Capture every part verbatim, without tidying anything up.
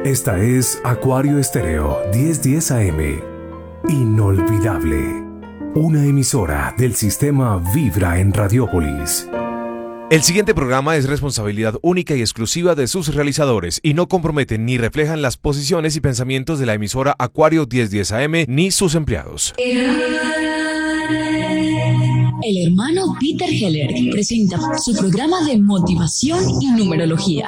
Esta es Acuario Estéreo diez diez A M. Inolvidable. Una emisora del sistema Vibra en Radiópolis. El siguiente programa es responsabilidad única y exclusiva de sus realizadores y no comprometen ni reflejan las posiciones y pensamientos de la emisora Acuario diez diez A M ni sus empleados. El hermano Peter Heller presenta su programa de motivación y numerología.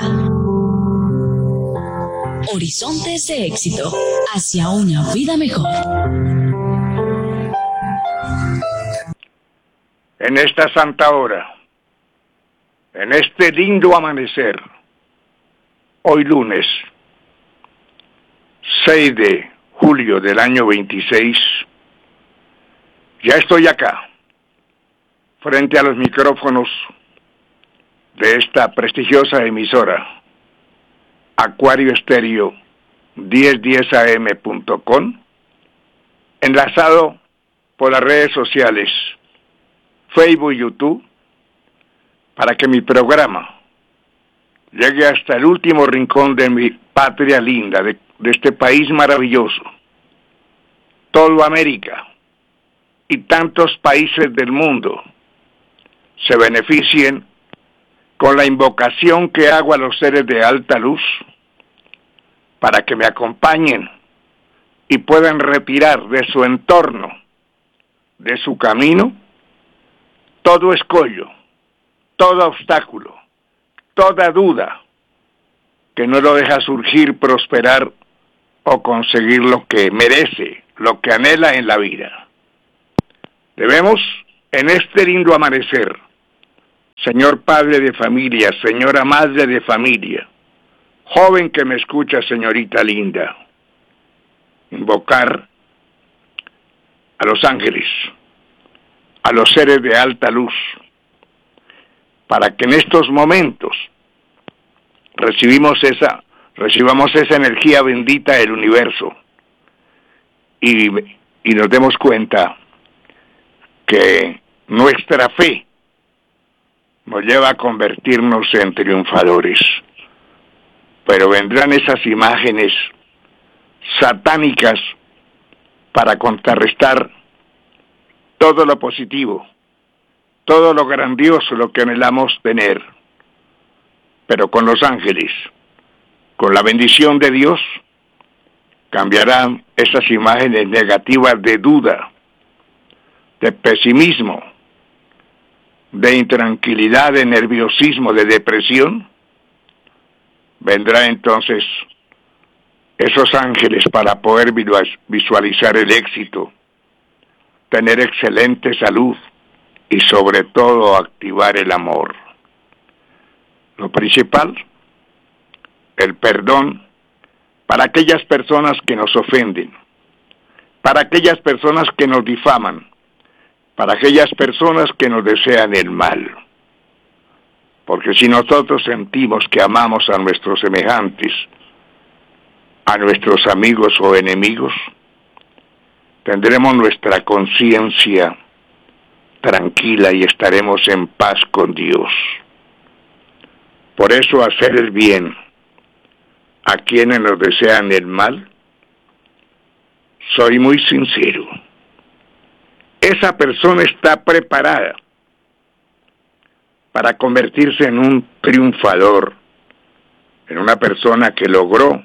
Horizontes de éxito hacia una vida mejor. En esta santa hora, en este lindo amanecer, hoy lunes, seis de julio del año veintiséis, ya estoy acá, frente a los micrófonos de esta prestigiosa emisora, Acuario Estéreo diez diez A M punto com, enlazado por las redes sociales, Facebook y YouTube, para que mi programa llegue hasta el último rincón de mi patria linda, de, de este país maravilloso, todo América y tantos países del mundo se beneficien con la invocación que hago a los seres de alta luz para que me acompañen y puedan retirar de su entorno, de su camino, todo escollo, todo obstáculo, toda duda que no lo deja surgir, prosperar o conseguir lo que merece, lo que anhela en la vida. Debemos, en este lindo amanecer, señor padre de familia, señora madre de familia, joven que me escucha, señorita linda, invocar a los ángeles, a los seres de alta luz, para que en estos momentos recibimos esa, recibamos esa energía bendita del universo y, y nos demos cuenta que nuestra fe nos lleva a convertirnos en triunfadores. Pero vendrán esas imágenes satánicas para contrarrestar todo lo positivo, todo lo grandioso, lo que anhelamos tener. Pero con los ángeles, con la bendición de Dios, cambiarán esas imágenes negativas de duda, de pesimismo, de intranquilidad, de nerviosismo, de depresión. Vendrán entonces esos ángeles para poder visualizar el éxito, tener excelente salud y sobre todo activar el amor. Lo principal, el perdón para aquellas personas que nos ofenden, para aquellas personas que nos difaman, para aquellas personas que nos desean el mal. Porque si nosotros sentimos que amamos a nuestros semejantes, a nuestros amigos o enemigos, tendremos nuestra conciencia tranquila y estaremos en paz con Dios. Por eso hacer el bien a quienes nos desean el mal, soy muy sincero, esa persona está preparada para convertirse en un triunfador, en una persona que logró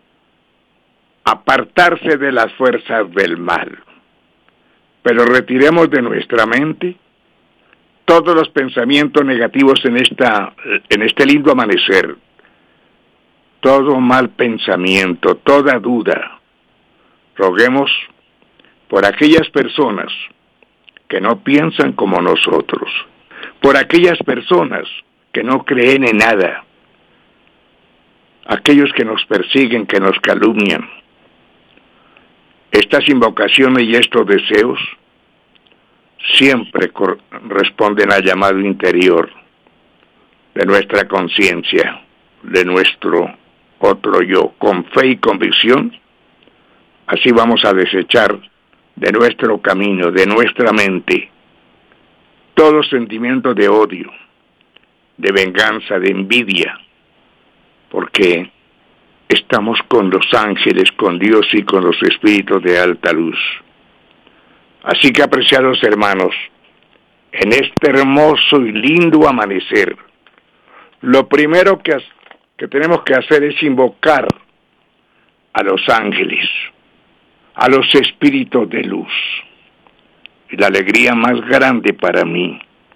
apartarse de las fuerzas del mal. Pero retiremos de nuestra mente todos los pensamientos negativos en esta, en este lindo amanecer, todo mal pensamiento, toda duda. Roguemos por aquellas personas que no piensan como nosotros, por aquellas personas que no creen en nada, aquellos que nos persiguen, que nos calumnian. Estas invocaciones y estos deseos siempre cor- responden al llamado interior de nuestra conciencia, de nuestro otro yo. Con fe y convicción, así vamos a desechar de nuestro camino, de nuestra mente, todo sentimiento de odio, de venganza, de envidia, porque estamos con los ángeles, con Dios y con los espíritus de alta luz. Así que, apreciados hermanos, en este hermoso y lindo amanecer, lo primero que, que tenemos que hacer es invocar a los ángeles, a los espíritus de luz. Y la alegría más grande para mí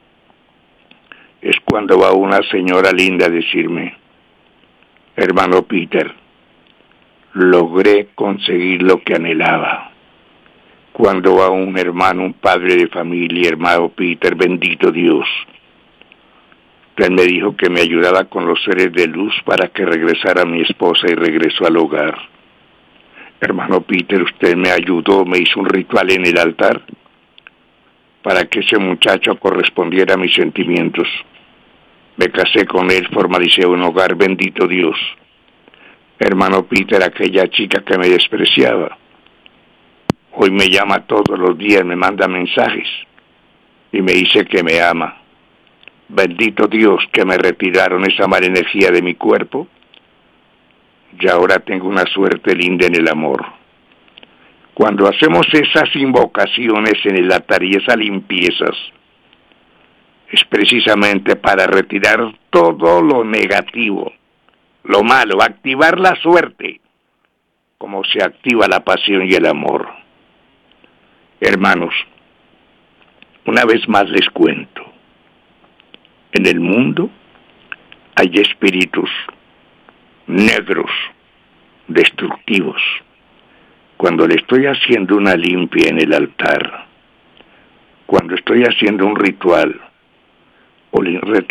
es cuando va una señora linda a decirme: hermano Peter, logré conseguir lo que anhelaba. Cuando va un hermano, un padre de familia, hermano Peter, bendito Dios, él me dijo que me ayudaba con los seres de luz para que regresara mi esposa, y regresó al hogar. Hermano Peter, usted me ayudó, me hizo un ritual en el altar para que ese muchacho correspondiera a mis sentimientos. Me casé con él, formalicé un hogar, bendito Dios. Hermano Peter, aquella chica que me despreciaba, hoy me llama todos los días, me manda mensajes y me dice que me ama. Bendito Dios que me retiraron esa mala energía de mi cuerpo, y ahora tengo una suerte linda en el amor. Cuando hacemos esas invocaciones en el altar y esas limpiezas, es precisamente para retirar todo lo negativo, lo malo, activar la suerte, como se activa la pasión y el amor. Hermanos, una vez más les cuento, en el mundo hay espíritus negros, destructivos. Cuando le estoy haciendo una limpia en el altar, cuando estoy haciendo un ritual, o le